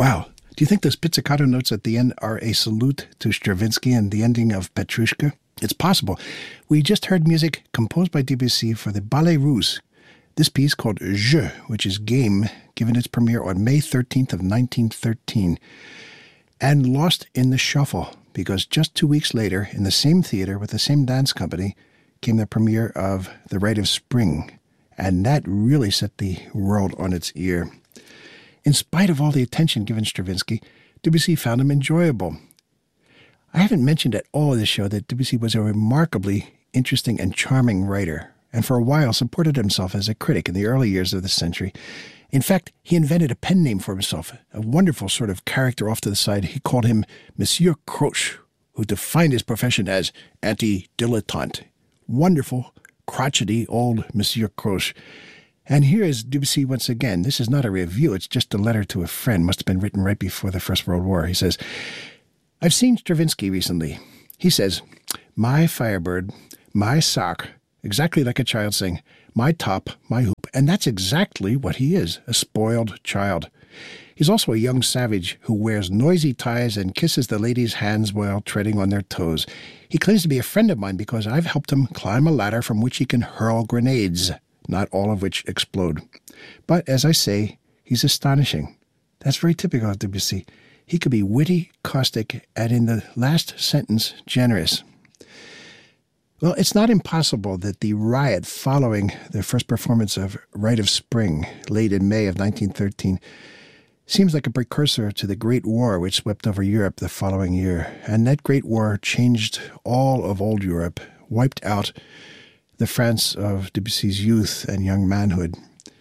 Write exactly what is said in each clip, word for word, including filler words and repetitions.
Wow. Do you think those pizzicato notes at the end are a salute to Stravinsky and the ending of Petrushka? It's possible. We just heard music composed by Debussy for the Ballet Russe. This piece called Jeu, which is game, given its premiere on May thirteenth of nineteen thirteen, and lost in the shuffle because just two weeks later, in the same theater with the same dance company, came the premiere of The Rite of Spring, and that really set the world on its ear. In spite of all the attention given Stravinsky, Debussy found him enjoyable. I haven't mentioned at all in this show that Debussy was a remarkably interesting and charming writer, and for a while supported himself as a critic in the early years of the century. In fact, he invented a pen name for himself, a wonderful sort of character off to the side. He called him Monsieur Croche, who defined his profession as anti-dilettante. Wonderful, crotchety old Monsieur Croche. And here is Debussy once again. This is not a review, it's just a letter to a friend. Must have been written right before the First World War. He says, I've seen Stravinsky recently. He says, my Firebird, my sock, exactly like a child saying, my top, my hoop. And that's exactly what he is, a spoiled child. He's also a young savage who wears noisy ties and kisses the ladies' hands while treading on their toes. He claims to be a friend of mine because I've helped him climb a ladder from which he can hurl grenades, not all of which explode. But, as I say, he's astonishing. That's very typical of Debussy. He could be witty, caustic, and in the last sentence, generous. Well, it's not impossible that the riot following the first performance of Rite of Spring, late in May of nineteen thirteen, seems like a precursor to the Great War which swept over Europe the following year. And that Great War changed all of old Europe, wiped out the France of Debussy's youth and young manhood.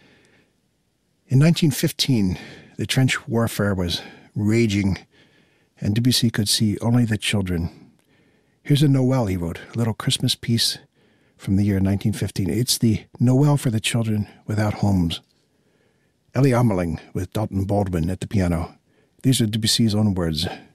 In nineteen fifteen, the trench warfare was raging, and Debussy could see only the children. Here's a Noel he wrote, a little Christmas piece from the year nineteen fifteen. It's the Noel for the children without homes. Ellie Ameling with Dalton Baldwin at the piano. These are Debussy's own words.